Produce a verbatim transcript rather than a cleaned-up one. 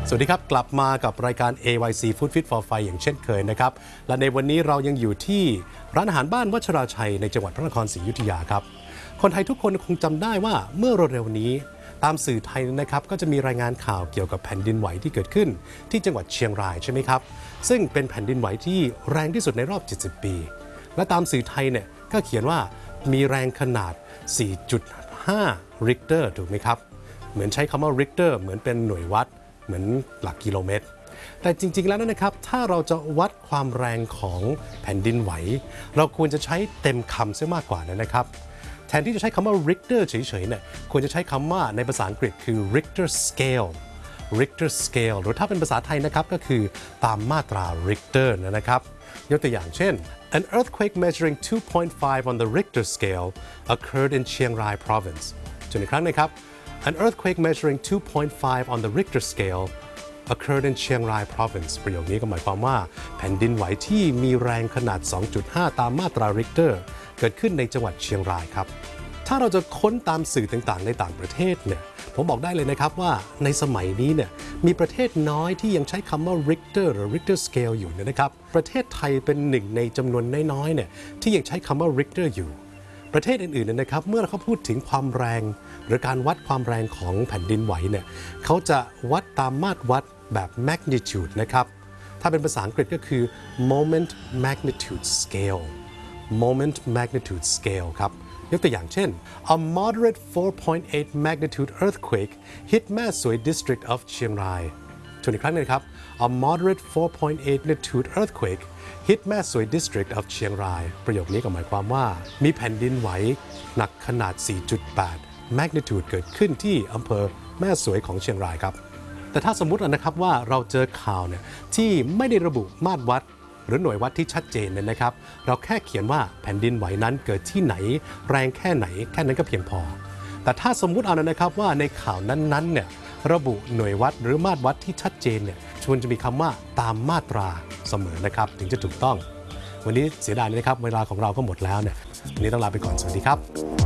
สวัสดีครับกลับมากับรายการ เอ วาย ซี Food Fit for Fire อย่างเช่นเคยนะครับและในวันนี้เรายังอยู่ที่ร้านอาหารบ้านวัชราชัยในจังหวัดพระนครศรีอยุธยาครับคนไทยทุกคนคงจำได้ว่าเมื่อเร็วๆนี้ตามสื่อไทยนะครับก็จะมีรายงานข่าวเกี่ยวกับแผ่นดินไหวที่เกิดขึ้นที่จังหวัดเชียงรายใช่ไหมครับซึ่งเป็นแผ่นดินไหวที่แรงที่สุดในรอบเจ็ดสิบปีและตามสื่อไทยเนี่ยก็เขียนว่ามีแรงขนาด สี่จุดห้า ริกเตอร์ถูกไหมครับเหมือนใช้คำว่าริกเตอร์เหมือนเป็นหน่วยวัดเหมือนหลักกิโลเมตรแต่จริงๆแล้วนะครับถ้าเราจะวัดความแรงของแผ่นดินไหวเราควรจะใช้เต็มคำซะมากกว่านะครับแทนที่จะใช้คำว่า Richter เฉยๆเนี่ยควรจะใช้คำว่าในภาษาอังกฤษคือ Richter scale Richter scale หรือถ้าเป็นภาษาไทยนะครับก็คือตามมาตรา Richter นะครับยกตัวอย่างเช่น An earthquake measuring two point five on the Richter scale occurred in Chiang Rai province จนอีกครั้งนะครับAn earthquake measuring two point five on the Richter scale occurred in Chiang Rai province ประโยคนี้ก็หมายความว่าแผ่นดินไหวที่มีแรงขนาด สองจุดห้า ตามมาตรา Richter เกิดขึ้นในจังหวัดเชียงรายครับถ้าเราจะค้นตามสื่อต่างๆในต่างประเทศเนี่ยผมบอกได้เลยนะครับว่าในสมัยนี้เนี่ยมีประเทศน้อยที่ยังใช้คำว่า Richter หรือ Richter scale อยู่นะครับประเทศไทยเป็นหนึ่งในจำนวนน้อยๆเนี่ยที่ยังใช้คำว่า Richter อยู่ประเทศอื่นๆเนี่ยนะครับเมื่อเขาพูดถึงความแรงหรือการวัดความแรงของแผ่นดินไหวเนี่ยเขาจะวัดตามมาตรวัดแบบ magnitude นะครับถ้าเป็นภาษาอังกฤษก็คือ moment magnitude scale moment magnitude scale ครับยกตัวอย่างเช่น a moderate four point eight magnitude earthquake hit แม่สวย district of เชียงรายทวนอีกครั้งนึงครับ a moderate four point eight magnitude earthquake hit แม่สวย district of เชียงรายประโยคนี้ก็หมายความว่ามีแผ่นดินไหวหนักขนาด สี่จุดแปด magnitude เกิดขึ้นที่อำเภอแม่สวยของเชียงรายครับแต่ถ้าสมมุตินะครับว่าเราเจอข่าวเนี่ยที่ไม่ได้ระบุมาตรวัดหรือหน่วยวัดที่ชัดเจนเนี่ยนะครับเราแค่เขียนว่าแผ่นดินไหวนั้นเกิดที่ไหนแรงแค่ไหนแค่นั้นก็เพียงพอแต่ถ้าสมมุติเอานะครับว่าในข่าวนั้นๆเนี่ยระบุหน่วยวัดหรือมาตรวัดที่ชัดเจนเนี่ยควรจะมีคำว่าตามมาตราเสมอนะครับถึงจะถูกต้องวันนี้เสียดายนะครับเวลาของเราก็หมดแล้วเนี่ยวันนี้ต้องลาไปก่อนสวัสดีครับ